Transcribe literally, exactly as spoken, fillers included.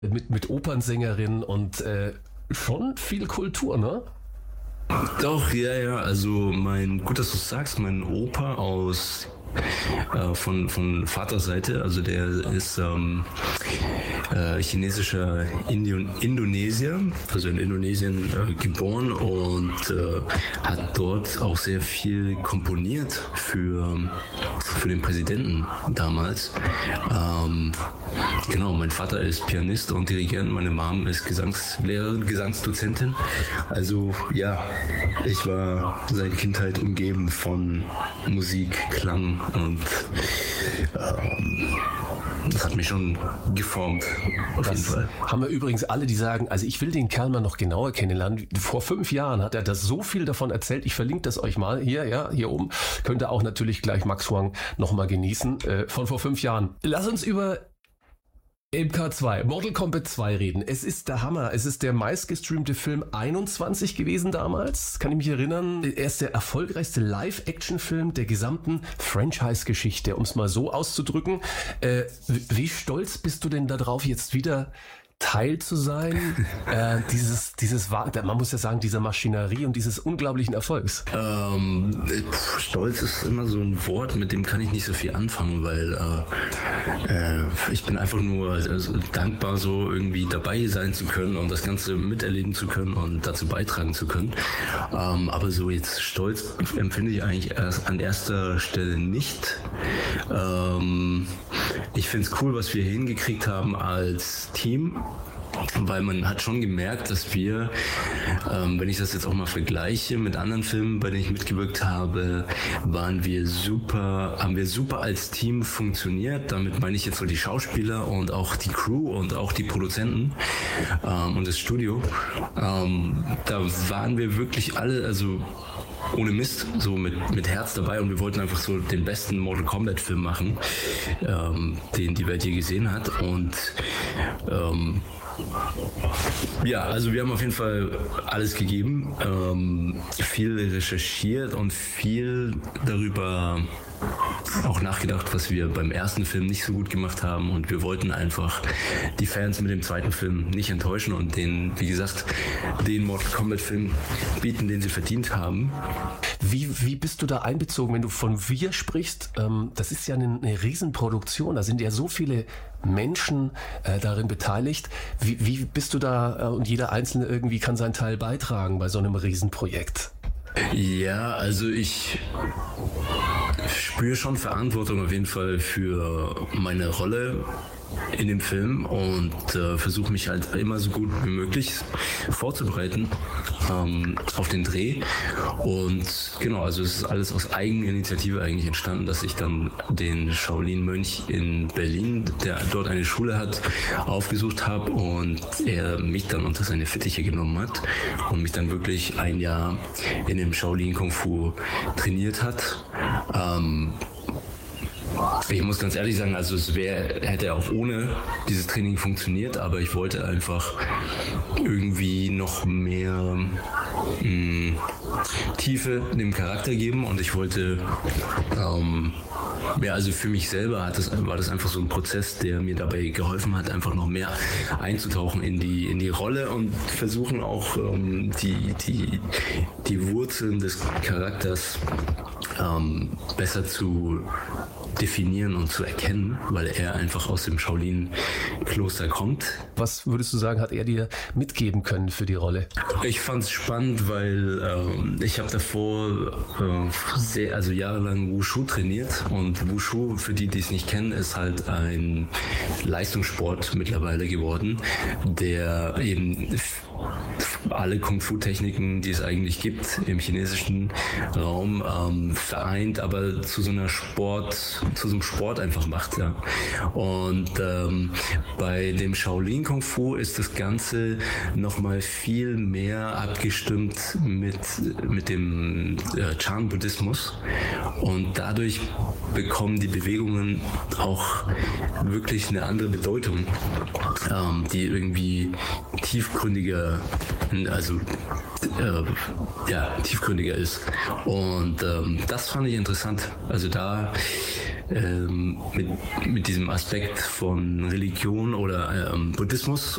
mit, mit Opernsängerin und äh, schon viel Kultur, ne? Doch, ja, ja, also mein, gut, dass du sagst, mein Opa aus äh, von, von Vaterseite, also der ist ähm, äh, chinesischer Indion, Indonesier, also in Indonesien äh, geboren und äh, hat dort auch sehr viel komponiert für, für den Präsidenten damals. Ähm, genau, mein Vater ist Pianist und Dirigent, meine Mom ist Gesangslehrerin, Gesangsdozentin. Also ja, ich war seit Kindheit umgeben von Musik, Klang und ähm, das hat mich schon geformt, auf Das jeden Fall. haben wir übrigens alle, die sagen, also ich will den Kerl mal noch genauer kennenlernen. Vor fünf Jahren hat er das so viel davon erzählt. Ich verlinke das euch mal hier, ja, hier oben. Könnt ihr auch natürlich gleich Max Huang nochmal genießen, äh, von vor fünf Jahren. Lass uns über M K zwei, Mortal Kombat zwei reden. Es ist der Hammer. Es ist der meistgestreamte Film einundzwanzig gewesen damals. Kann ich mich erinnern. Er ist der erfolgreichste Live-Action-Film der gesamten Franchise-Geschichte, um es mal so auszudrücken. Äh, wie stolz bist du denn darauf, jetzt wieder Teil zu sein, äh, dieses, dieses, man muss ja sagen, dieser Maschinerie und dieses unglaublichen Erfolgs? Ähm, pf, Stolz ist immer so ein Wort, mit dem kann ich nicht so viel anfangen, weil äh, äh, ich bin einfach nur also, dankbar, so irgendwie dabei sein zu können und das Ganze miterleben zu können und dazu beitragen zu können. Ähm, aber so jetzt Stolz empfinde ich eigentlich erst an erster Stelle nicht. Ähm, ich finde es cool, was wir hingekriegt haben als Team. Weil man hat schon gemerkt, dass wir, ähm, wenn ich das jetzt auch mal vergleiche mit anderen Filmen, bei denen ich mitgewirkt habe, waren wir super, haben wir super als Team funktioniert. Damit meine ich jetzt so die Schauspieler und auch die Crew und auch die Produzenten ähm, und das Studio. Ähm, da waren wir wirklich alle, also ohne Mist, so mit, mit Herz dabei und wir wollten einfach so den besten Mortal Kombat Film machen, ähm, den die Welt je gesehen hat und ähm, ja, also wir haben auf jeden Fall alles gegeben, ähm, viel recherchiert und viel darüber auch nachgedacht, was wir beim ersten Film nicht so gut gemacht haben und wir wollten einfach die Fans mit dem zweiten Film nicht enttäuschen und den, wie gesagt, den Mortal Kombat Film bieten, den sie verdient haben. Wie, wie bist du da einbezogen, wenn du von wir sprichst? Ähm, das ist ja eine, eine Riesenproduktion, da sind ja so viele Menschen äh, darin beteiligt. Wie, wie bist du da äh, und jeder Einzelne irgendwie kann seinen Teil beitragen bei so einem Riesenprojekt? Ja, also ich spüre schon Verantwortung auf jeden Fall für meine Rolle in dem Film und äh, versuche mich halt immer so gut wie möglich vorzubereiten ähm, auf den Dreh. Und genau, also es ist alles aus Eigeninitiative eigentlich entstanden, dass ich dann den Shaolin-Mönch in Berlin, der dort eine Schule hat, aufgesucht habe und er mich dann unter seine Fittiche genommen hat und mich dann wirklich ein Jahr in dem Shaolin Kung Fu trainiert hat. Ähm, Ich muss ganz ehrlich sagen, also es wäre, hätte auch ohne dieses Training funktioniert, aber ich wollte einfach irgendwie noch mehr mh, Tiefe dem Charakter geben und ich wollte, ähm, ja, also für mich selber hat das, war das einfach so ein Prozess, der mir dabei geholfen hat, einfach noch mehr einzutauchen in die, in die Rolle und versuchen auch ähm, die, die, die Wurzeln des Charakters ähm, besser zu definieren und zu erkennen, weil er einfach aus dem Shaolin-Kloster kommt. Was würdest du sagen, hat er dir mitgeben können für die Rolle? Ich fand es spannend, weil ähm, ich habe davor äh, sehr, also jahrelang Wushu trainiert und Wushu, für die, die es nicht kennen, ist halt ein Leistungssport mittlerweile geworden, der eben alle Kung-Fu-Techniken, die es eigentlich gibt im chinesischen Raum, ähm, vereint, aber zu so einer Sport, zu so einem Sport einfach macht. Ja. Und ähm, bei dem Shaolin Kung Fu ist das Ganze nochmal viel mehr abgestimmt mit, mit dem äh, Chan-Buddhismus und dadurch bekommen die Bewegungen auch wirklich eine andere Bedeutung, ähm, die irgendwie tiefgründiger, also äh, ja, tiefgründiger ist. Und ähm, das fand ich interessant. Also da ähm, mit, mit diesem Aspekt von Religion oder ähm, Buddhismus